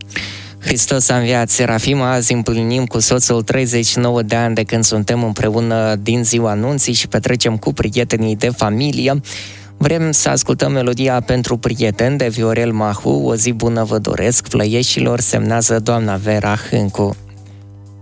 Hristos a înviat, Serafima, azi împlinim cu soțul 39 de ani de când suntem împreună din ziua anunții și petrecem cu prietenii de familie. Vrem să ascultăm melodia Pentru prieteni de Viorel Mahu. O zi bună vă doresc, Plăieșilor, semnează doamna Vera Hâncu.